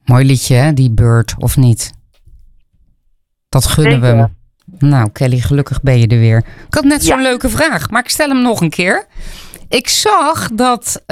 Mooi liedje, hè? Die Bird, of niet? Dat gunnen we hem. Nou, Kelly, gelukkig ben je er weer. Ik had net zo'n leuke vraag, maar ik stel hem nog een keer. Ik zag dat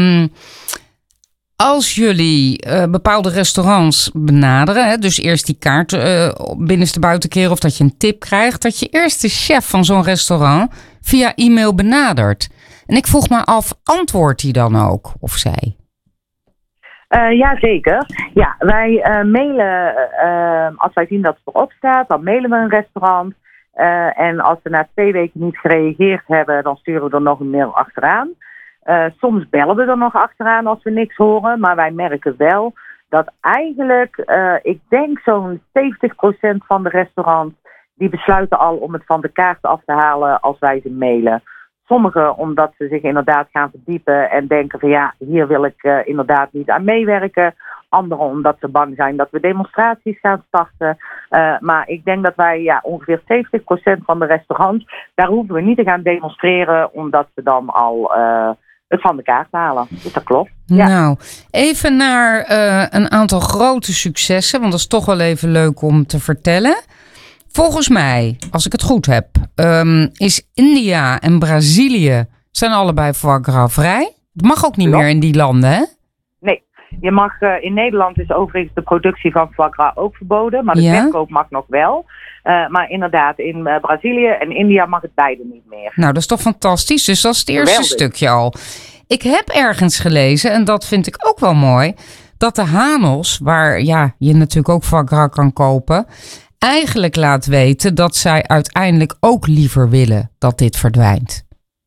als jullie bepaalde restaurants benaderen, hè, dus eerst die kaart binnenstebuiten keren of dat je een tip krijgt, dat je eerst de chef van zo'n restaurant via e-mail benadert. En ik vroeg me af, antwoordt hij dan ook, of zij? Ja, zeker. Ja, wij mailen, als wij zien dat het erop staat, dan mailen we een restaurant. En als we na 2 weken niet gereageerd hebben, dan sturen we er nog een mail achteraan. Soms bellen we er nog achteraan als we niks horen. Maar wij merken wel dat eigenlijk, ik denk zo'n 70% van de restaurants, die besluiten al om het van de kaart af te halen als wij ze mailen. Sommigen omdat ze zich inderdaad gaan verdiepen en denken van ja, hier wil ik inderdaad niet aan meewerken. Anderen omdat ze bang zijn dat we demonstraties gaan starten. Maar ik denk dat wij ongeveer 70% van de restaurants, daar hoeven we niet te gaan demonstreren omdat ze dan al het van de kaart halen. Dus dat klopt. Ja. Nou, even naar een aantal grote successen, want dat is toch wel even leuk om te vertellen. Volgens mij, als ik het goed heb, is India en Brazilië zijn allebei foie gras vrij. Het mag ook niet meer in die landen, hè? Nee, je mag, in Nederland is overigens de productie van foie gras ook verboden, maar de verkoop mag nog wel. Maar inderdaad, in Brazilië en India mag het beide niet meer. Nou, dat is toch fantastisch? Dus dat is het eerste stukje al. Ik heb ergens gelezen, en dat vind ik ook wel mooi, dat de Hanos, waar je natuurlijk ook foie gras kan kopen, eigenlijk laat weten dat zij uiteindelijk ook liever willen dat dit verdwijnt.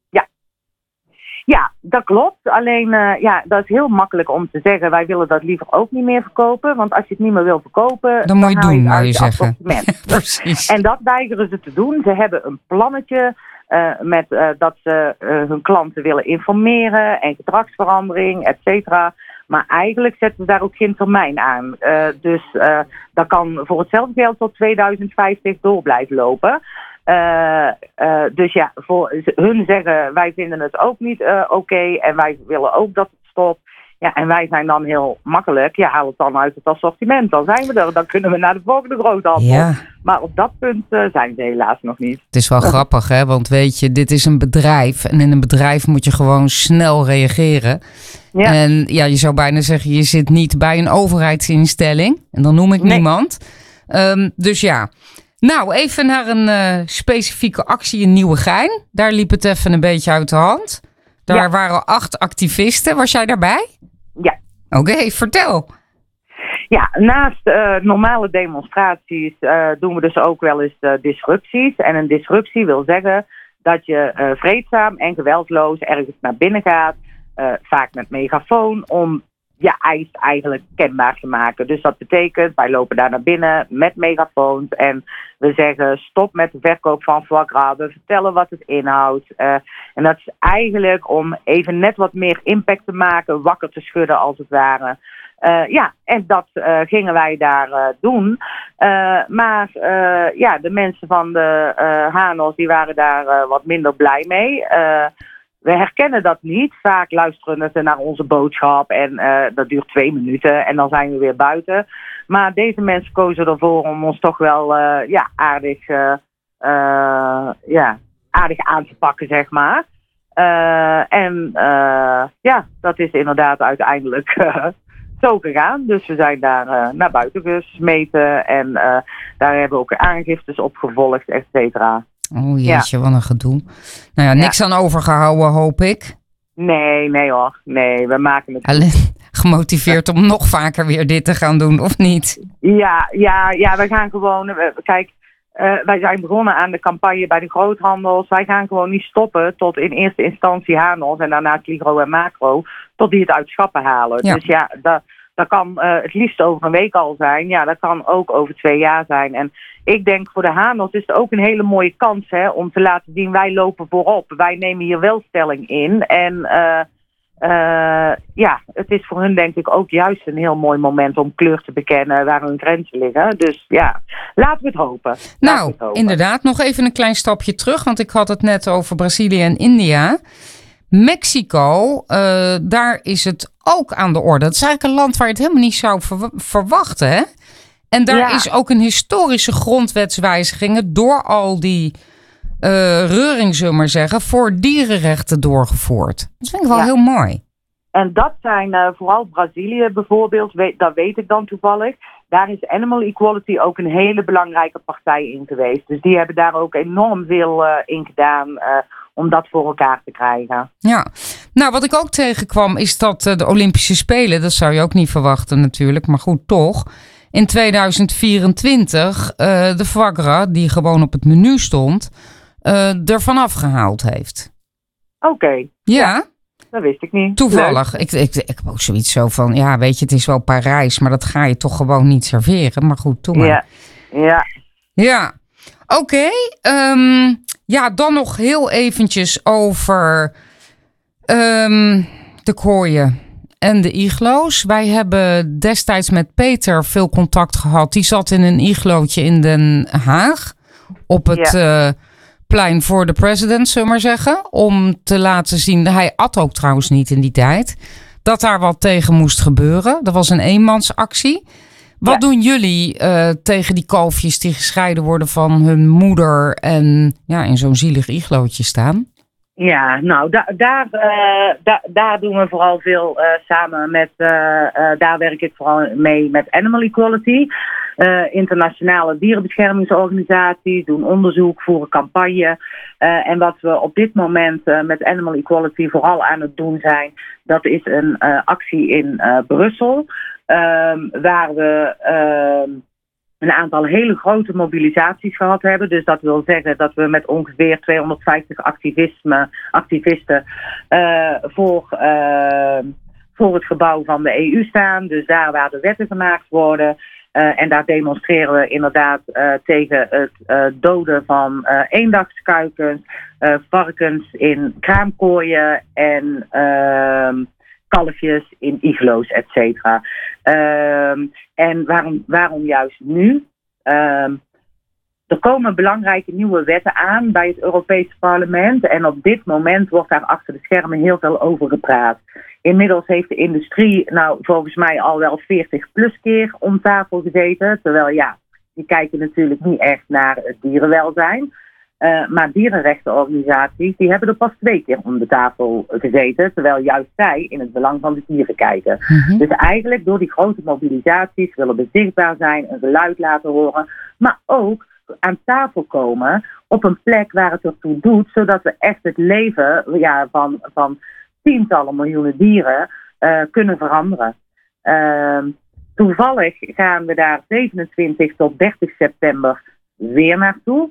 Ja, dat klopt. Alleen, dat is heel makkelijk om te zeggen. Wij willen dat liever ook niet meer verkopen. Want als je het niet meer wil verkopen, dan moet je het doen, zou je zeggen. Precies. En dat weigeren ze te doen. Ze hebben een plannetje met dat ze hun klanten willen informeren en gedragsverandering, et cetera. Maar eigenlijk zetten ze daar ook geen termijn aan. Dus dat kan voor hetzelfde geld tot 2050 door blijven lopen. Dus ja, voor hun zeggen wij vinden het ook niet oké en wij willen ook dat het stopt. Ja, en wij zijn dan heel makkelijk. Ja, haal het dan uit het assortiment. Dan zijn we er. Dan kunnen we naar de volgende groothandel. Ja. Maar op dat punt zijn ze helaas nog niet. Het is wel grappig, hè? Want weet je, dit is een bedrijf. En in een bedrijf moet je gewoon snel reageren. Ja. En ja, je zou bijna zeggen, je zit niet bij een overheidsinstelling. En dan noem ik niemand. Dus ja. Nou, even naar een specifieke actie in Nieuwegein. Daar liep het even een beetje uit de hand. Daar waren 8 activisten. Was jij daarbij? Ja. Oké, vertel. Ja, naast normale demonstraties doen we dus ook wel eens disrupties. En een disruptie wil zeggen dat je vreedzaam en geweldloos ergens naar binnen gaat. Vaak met megafoon om je eis eigenlijk kenbaar te maken. Dus dat betekent, wij lopen daar naar binnen met megafoons en we zeggen stop met de verkoop van foie gras. We vertellen wat het inhoudt. En dat is eigenlijk om even net wat meer impact te maken, wakker te schudden als het ware. En dat gingen wij daar doen. Maar de mensen van de Hanos die waren daar wat minder blij mee. We herkennen dat niet. Vaak luisteren ze naar onze boodschap en dat duurt 2 minuten en dan zijn we weer buiten. Maar deze mensen kozen ervoor om ons toch wel aardig aan te pakken, zeg maar. Dat is inderdaad uiteindelijk zo gegaan. Dus we zijn daar naar buiten gesmeten en daar hebben we ook aangiftes op gevolgd, et cetera. Oh jeetje, wat een gedoe. Nou ja, niks aan overgehouden, hoop ik. Nee hoor. Nee, we maken het... Alleen gemotiveerd om nog vaker weer dit te gaan doen, of niet? Ja, we gaan gewoon... Kijk, wij zijn begonnen aan de campagne bij de groothandels. Wij gaan gewoon niet stoppen tot in eerste instantie Hanos en daarna Sligro en Macro, tot die het uit schappen halen. Ja. Dus ja, dat kan het liefst over een week al zijn. Ja, dat kan ook over 2 jaar zijn. En ik denk voor de Hanos is het ook een hele mooie kans om te laten zien, wij lopen voorop. Wij nemen hier wel stelling in. En het is voor hun denk ik ook juist een heel mooi moment om kleur te bekennen waar hun grenzen liggen. Dus ja, laten we het hopen. Inderdaad, nog even een klein stapje terug, want ik had het net over Brazilië en India. Mexico, daar is het ook aan de orde. Dat is eigenlijk een land waar je het helemaal niet zou verwachten, hè? En daar is ook een historische grondwetswijzigingen door al die reuring, zullen we maar zeggen, voor dierenrechten doorgevoerd. Dat vind ik wel heel mooi. En dat zijn vooral Brazilië bijvoorbeeld, dat weet ik dan toevallig. Daar is Animal Equality ook een hele belangrijke partij in geweest. Dus die hebben daar ook enorm veel in gedaan om dat voor elkaar te krijgen. Ja, nou wat ik ook tegenkwam is dat de Olympische Spelen, dat zou je ook niet verwachten natuurlijk, maar goed toch, in 2024 de foie gras, die gewoon op het menu stond, er vanaf gehaald heeft. Oké. Ja. Dat wist ik niet. Toevallig. Ik heb ook zoiets zo van, ja, weet je, het is wel Parijs, maar dat ga je toch gewoon niet serveren. Maar goed, doe maar. Ja. Oké. Ja, dan nog heel eventjes over de kooien en de iglo's. Wij hebben destijds met Peter veel contact gehad. Die zat in een iglootje in Den Haag op het plein voor de president, zullen we maar zeggen. Om te laten zien, hij at ook trouwens niet in die tijd, dat daar wat tegen moest gebeuren. Dat was een eenmansactie. Wat doen jullie tegen die kalfjes die gescheiden worden van hun moeder en in zo'n zielig iglootje staan? Ja, nou, daar doen we vooral veel samen met, daar werk ik vooral mee met Animal Equality. Internationale dierenbeschermingsorganisaties doen onderzoek, voeren campagne. En wat we op dit moment met Animal Equality vooral aan het doen zijn, dat is een actie in Brussel. Waar we een aantal hele grote mobilisaties gehad hebben. Dus dat wil zeggen dat we met ongeveer 250 activisten voor het gebouw van de EU staan. Dus daar waar de wetten gemaakt worden. En daar demonstreren we inderdaad tegen het doden van eendagskuikens, varkens in kraamkooien en kalfjes in iglo's, et cetera. En waarom juist nu? Er komen belangrijke nieuwe wetten aan bij het Europese parlement. En op dit moment wordt daar achter de schermen heel veel over gepraat. Inmiddels heeft de industrie volgens mij al wel 40 plus keer om tafel gezeten. Terwijl die kijken natuurlijk niet echt naar het dierenwelzijn. Maar dierenrechtenorganisaties die hebben er pas 2 keer om de tafel gezeten. Terwijl juist zij in het belang van de dieren kijken. Mm-hmm. Dus eigenlijk door die grote mobilisaties willen we zichtbaar zijn, een geluid laten horen. Maar ook aan tafel komen op een plek waar het ertoe doet. Zodat we echt het leven van tientallen miljoenen dieren kunnen veranderen. Toevallig gaan we daar 27 tot 30 september weer naartoe.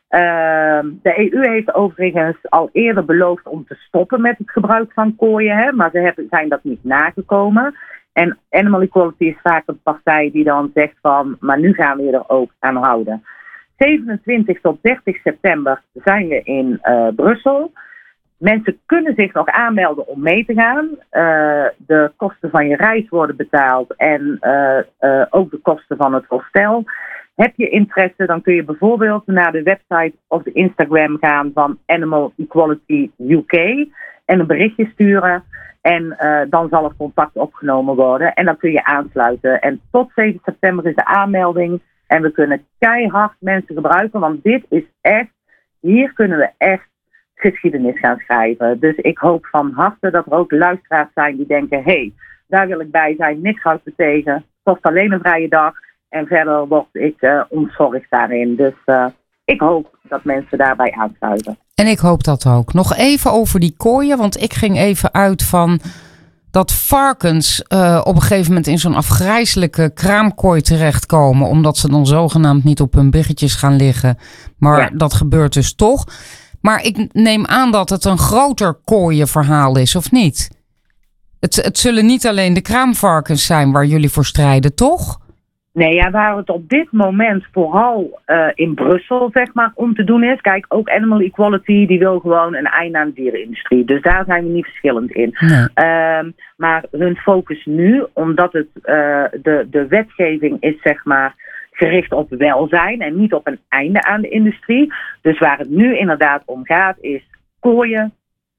De EU heeft overigens al eerder beloofd om te stoppen met het gebruik van kooien, maar ze zijn dat niet nagekomen. En Animal Equality is vaak een partij die dan zegt van, maar nu gaan we je er ook aan houden. 27 tot 30 september zijn we in Brussel. Mensen kunnen zich nog aanmelden om mee te gaan. De kosten van je reis worden betaald en ook de kosten van het hostel. Heb je interesse, dan kun je bijvoorbeeld naar de website of de Instagram gaan van Animal Equality UK en een berichtje sturen. En dan zal er contact opgenomen worden en dan kun je aansluiten. En tot 7 september is de aanmelding en we kunnen keihard mensen gebruiken, want dit is echt, hier kunnen we echt geschiedenis gaan schrijven. Dus ik hoop van harte dat er ook luisteraars zijn die denken, hey, daar wil ik bij zijn, niks houdt me tegen, het kost alleen een vrije dag. En verder word ik ontzorgd daarin. Dus ik hoop dat mensen daarbij aansluiten. En ik hoop dat ook. Nog even over die kooien. Want ik ging even uit van dat varkens op een gegeven moment in zo'n afgrijselijke kraamkooi terechtkomen. Omdat ze dan zogenaamd niet op hun biggetjes gaan liggen. Maar dat gebeurt dus toch. Maar ik neem aan dat het een groter kooienverhaal is, of niet? Het zullen niet alleen de kraamvarkens zijn waar jullie voor strijden, toch? Nee, waar het op dit moment vooral in Brussel om te doen is. Kijk, ook Animal Equality die wil gewoon een einde aan de dierenindustrie. Dus daar zijn we niet verschillend in. Nee. Maar hun focus nu, omdat het de wetgeving is gericht op welzijn en niet op een einde aan de industrie. Dus waar het nu inderdaad om gaat is kooien,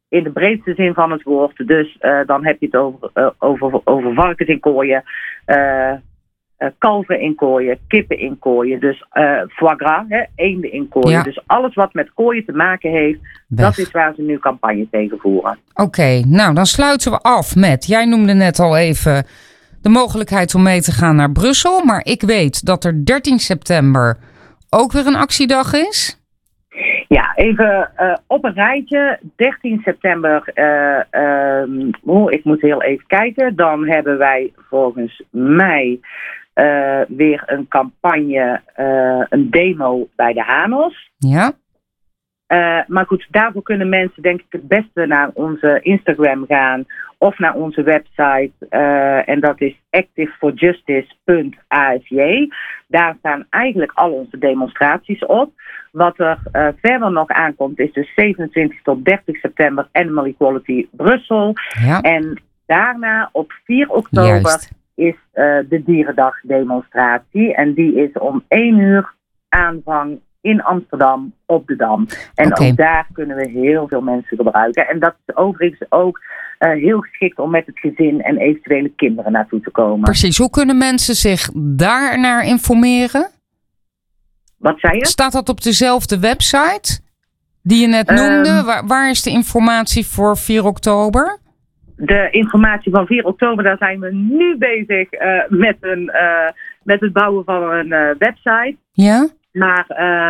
in de breedste zin van het woord. Dus dan heb je het over varkens in kooien, kalveren in kooien, kippen in kooien. Dus foie gras, eenden in kooien. Ja. Dus alles wat met kooien te maken heeft, dat is waar ze nu campagne tegen voeren. Oké, nou dan sluiten we af met, jij noemde net al even de mogelijkheid om mee te gaan naar Brussel. Maar ik weet dat er 13 september ook weer een actiedag is. Ja, even op een rijtje. 13 september, ik moet heel even kijken. Dan hebben wij volgens mij weer een campagne, een demo bij de Hanos. Ja. Maar goed, daarvoor kunnen mensen denk ik het beste naar onze Instagram gaan of naar onze website. En dat is activeforjustice.afj. Daar staan eigenlijk al onze demonstraties op. Wat er verder nog aankomt is dus 27 tot 30 september Animal Equality Brussel. Ja. En daarna op 4 oktober is de Dierendag demonstratie. En die is om 1 uur aanvang in Amsterdam op de Dam. En ook daar kunnen we heel veel mensen gebruiken. En dat is overigens ook heel geschikt om met het gezin en eventuele kinderen naartoe te komen. Precies. Hoe kunnen mensen zich daarnaar informeren? Wat zei je? Staat dat op dezelfde website die je net noemde? Waar is de informatie voor 4 oktober? De informatie van 4 oktober, daar zijn we nu bezig met het bouwen van een website. Ja? Maar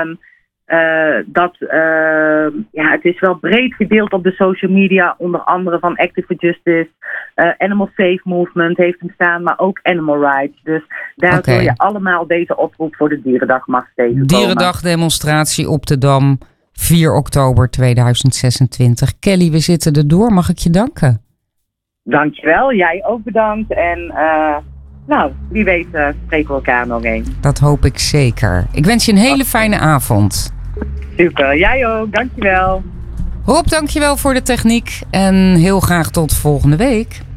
het is wel breed gedeeld op de social media. Onder andere van Active for Justice. Animal Safe Movement heeft hem staan. Maar ook Animal Rights. Dus daar zul je allemaal deze oproep voor de Dierendag mag tegenkomen. Dierendag demonstratie op de Dam. 4 oktober 2026. Kelly, we zitten erdoor. Mag ik je danken? Dankjewel. Jij ook bedankt. En wie weet spreken we elkaar nog eens. Dat hoop ik zeker. Ik wens je een hele fijne avond. Super, jij ook. Dankjewel. Rob, dankjewel voor de techniek. En heel graag tot volgende week.